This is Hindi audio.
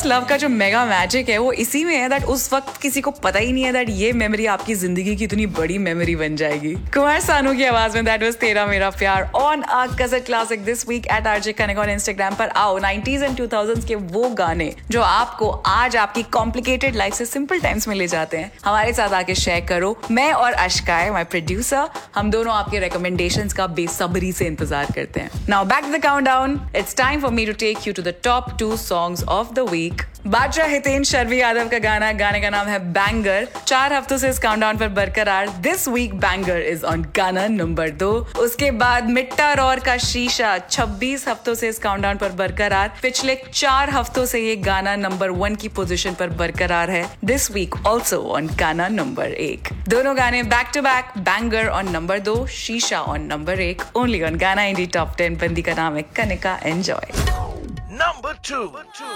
फर्स्ट लव का जो मेगा मैजिक है वो इसी में है दैट उस वक्त किसी को पता ही नहीं है दैट ये मेमोरी आपकी जिंदगी की इतनी बड़ी मेमोरी बन जाएगी। कुमार सानू की आवाज में दैट वाज तेरा मेरा प्यार on a cassette classic this week eight RJ connect on Instagram पर। आओ 90s एंड 2000s के वो गाने जो आपको आज आपकी कॉम्प्लिकेटेड लाइफ से सिंपल टाइम्स में ले जाते हैं, हमारे साथ आके शेयर करो। मैं और अश्काय माय प्रोड्यूसर, हम दोनों आपके रिकमेंडेशंस का बेसब्री से इंतजार करते हैं। Now back the countdown, it's time for me to take you to the top 2 songs of the week. बादशाह हितेन शर्वी यादव का गाने का नाम है बैंगर। 4 हफ्तों से इस काउंटडाउन पर बरकरार। This week banger is on गाना नंबर 2। उसके बाद मिट्टा रौर का शीशा 26 हफ्तों से इस काउंटडाउन पर बरकरार। पिछले 4 हफ्तों से ये गाना नंबर 1 की पोजीशन पर बरकरार है। दिस वीक ऑल्सो ऑन गाना नंबर 1। दोनों गाने back to back, banger on number 2, शीशा ऑन नंबर 1, ओनली ऑन गाना इंडी टॉप 10। बंदी का नाम है कनिका। एंजॉय। Number 2.